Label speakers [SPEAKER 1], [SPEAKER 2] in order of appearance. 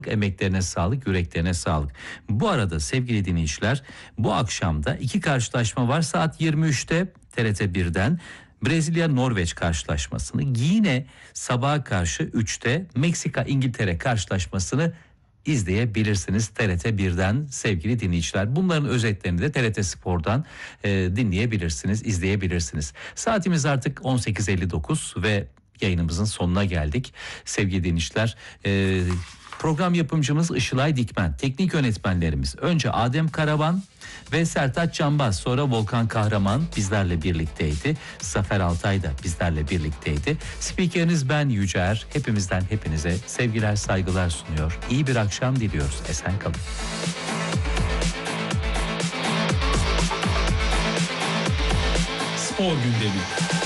[SPEAKER 1] Emeklerine sağlık, yüreklerine sağlık. Bu arada sevgili dinleyiciler, bu akşamda 2 karşılaşma var. Saat 23'te TRT 1'den Brezilya-Norveç karşılaşmasını, yine sabaha karşı 3'te Meksika-İngiltere karşılaşmasını izleyebilirsiniz TRT 1'den sevgili dinleyiciler. Bunların özetlerini de TRT Spor'dan dinleyebilirsiniz, izleyebilirsiniz. Saatimiz artık 18.59 ve yayınımızın sonuna geldik. Sevgili dinleyiciler, program yapımcımız Işılay Dikmen, teknik yönetmenlerimiz önce Adem Karavan ve Sertaç Canbaz, sonra Volkan Kahraman bizlerle birlikteydi. Zafer Altay da bizlerle birlikteydi. Spikeriniz ben Yücer. Hepimizden hepinize sevgiler, saygılar sunuyor. İyi bir akşam diliyoruz. Esen kalın.
[SPEAKER 2] Spor gündemi.